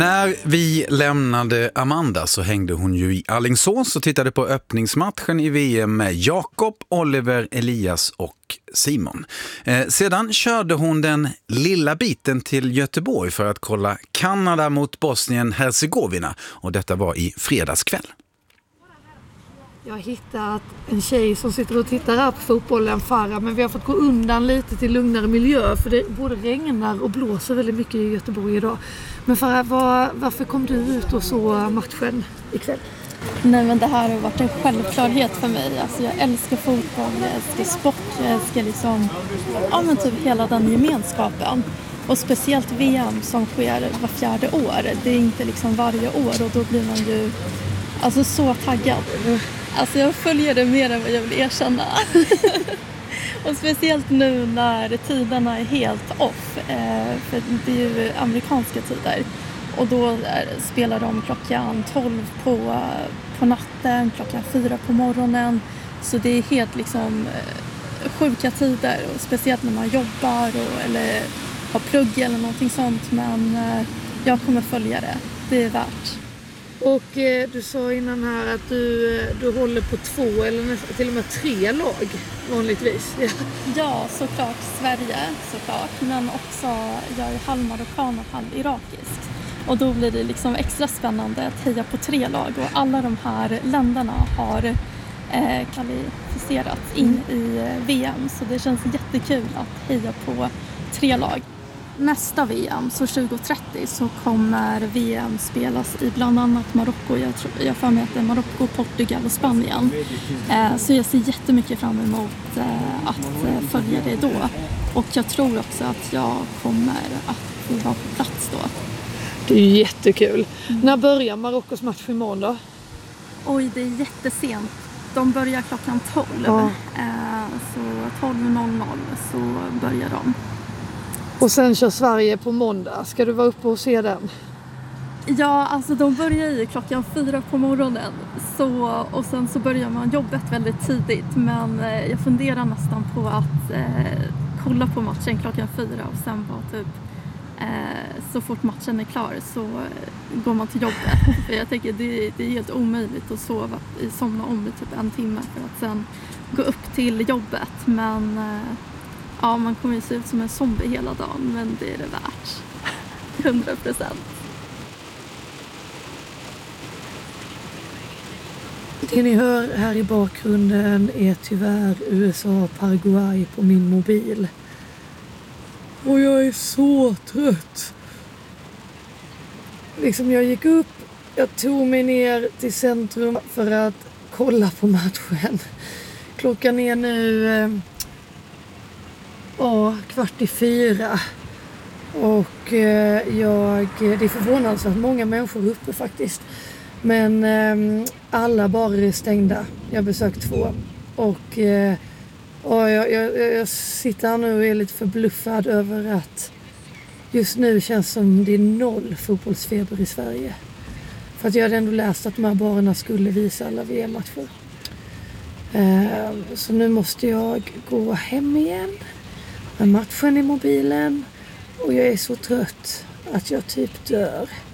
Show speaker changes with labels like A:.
A: När vi lämnade Amanda så hängde hon ju i Alingsås och tittade på öppningsmatchen i VM med Jakob, Oliver, Elias och Simon. Sedan körde hon den lilla biten till Göteborg för att kolla Kanada mot Bosnien-Herzegovina, och detta var i fredagskväll.
B: Jag har hittat en tjej som sitter och tittar här på fotbollen, Farah, men vi har fått gå undan lite till lugnare miljö för det både regnar och blåser väldigt mycket i Göteborg idag. Men Farah, varför kom du ut och så matchen ikväll?
C: Nej, men det här har varit en självklarhet för mig. Alltså, jag älskar fotboll, jag älskar sport, jag älskar typ hela den gemenskapen. Och speciellt VM som sker var fjärde år. Det är inte varje år, och då blir man ju så taggad. Alltså jag följer det mer än vad jag vill erkänna. Och speciellt nu när tiderna är helt off. För det är ju amerikanska tider. Och då spelar de klockan 12 på natten, klockan 4 på morgonen. Så det är helt sjuka tider. Och speciellt när man jobbar eller har plugg eller någonting sånt. Men jag kommer följa det. Det är värt.
B: Och du sa innan här att du håller på 2 eller till och med 3 lag vanligtvis.
C: Ja, såklart Sverige såklart. Men också jag är halv marockan och halv irakisk. Och då blir det extra spännande att heja på 3 lag. Och alla de här länderna har kvalificerats in i VM. Så det känns jättekul att heja på 3 lag. Nästa VM, så 2030, så kommer VM spelas i bland annat Marocko. Jag får med att det är Marocko, Portugal och Spanien. Så jag ser jättemycket fram emot att följa det då. Och jag tror också att jag kommer att vara på plats då.
B: Det är jättekul. När börjar Marockos match imorgon då?
C: Oj, det är jättesent. De börjar klockan 12.
B: Ja.
C: Så 12.00 så börjar de.
B: Och sen kör Sverige på måndag. Ska du vara uppe och se den?
C: Ja, de börjar ju klockan 4 på morgonen. Och sen så börjar man jobbet väldigt tidigt. Men jag funderar nästan på att kolla på matchen klockan 4. Och sen bara så fort matchen är klar så går man till jobbet. För jag tänker det är helt omöjligt att somna om i typ 1 timme för att sen gå upp till jobbet. Men ja, man kommer ju se ut som en zombie hela dagen, men det är det värt. 100%.
B: Det ni hör här i bakgrunden är tyvärr USA-Paraguay på min mobil. Och jag är så trött. Jag gick upp, jag tog mig ner till centrum för att kolla på matchen. Klockan är nu 3:15. Och det är förvånansvärt många människor uppe faktiskt. Men alla barer är stängda. Jag har besökt 2. Och jag sitter här nu och är lite förbluffad över att just nu känns som det är 0 fotbollsfeber i Sverige. För att jag hade ändå läst att de här barerna skulle visa alla VM-matcher. Så nu måste jag gå hem igen med matchen i mobilen. Och jag är så trött att jag typ dör.